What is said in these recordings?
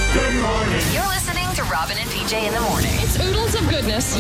Good morning. You're listening to Robin and PJ in the morning. It's oodles of goodness.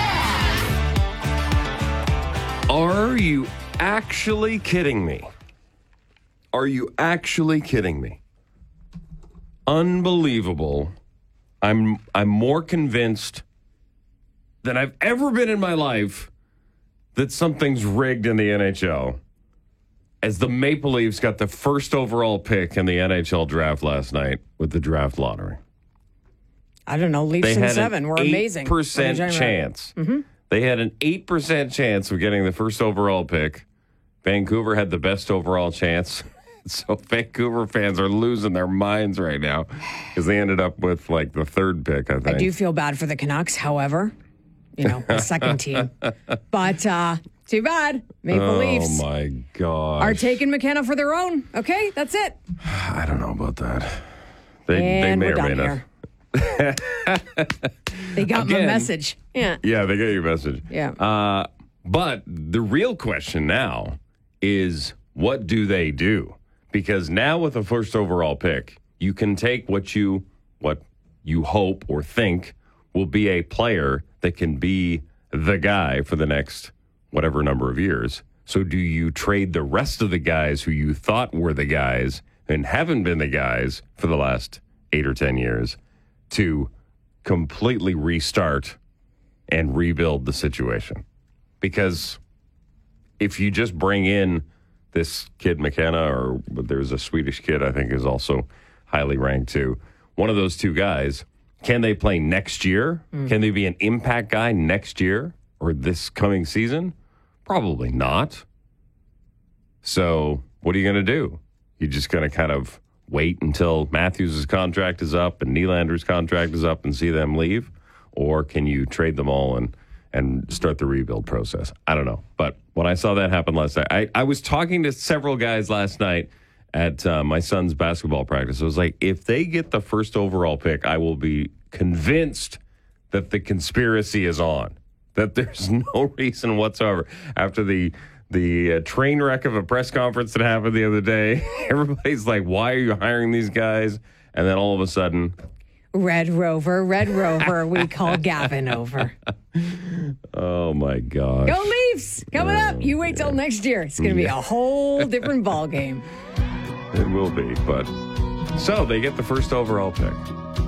Are you actually kidding me? Are you actually kidding me? Unbelievable. I'm more convinced than I've ever been in my life that something's rigged in the NHL. As the Maple Leafs got the first overall pick in the NHL draft last night with the draft lottery. I don't know. Leafs in 7 were amazing. 8% chance. Mm-hmm. They had an 8% chance of getting the first overall pick. Vancouver had the best overall chance. So Vancouver fans are losing their minds right now because they ended up with like the third pick, I think. I do feel bad for the Canucks, however. A second team. But too bad. Maple Leafs. Oh, my God. Are taking McKenna for their own. Okay, that's it. I don't know about that. They may we're or done may not. here. They got my message. Yeah. Yeah, they got your message. Yeah. But the real question now is, what do they do? Because now with the first overall pick, you can take what you hope or think will be a player that can be the guy for the next whatever number of years. So do you trade the rest of the guys who you thought were the guys and haven't been the guys for the last 8 or 10 years to completely restart and rebuild the situation? Because if you just bring in this kid McKenna, or there's a Swedish kid I think is also highly ranked too, one of those two guys, can they play next year? Can they be an impact guy next year or this coming season? Probably not. So what are you going to do? You're just going to kind of wait until Matthews' contract is up and Nylander's contract is up and see them leave? Or can you trade them all and start the rebuild process? I don't know. But when I saw that happen last night, I was talking to several guys last night at my son's basketball practice. I was like, if they get the first overall pick, I will be convinced that the conspiracy is on, that there's no reason whatsoever. After the train wreck of a press conference that happened the other day, everybody's like, why are you hiring these guys? And then all of a sudden, Red Rover, we call Gavin over. Oh, my gosh. Go Leafs! Coming up. You wait till next year. It's going to be a whole different ball game. It will be, but so they get the first overall pick.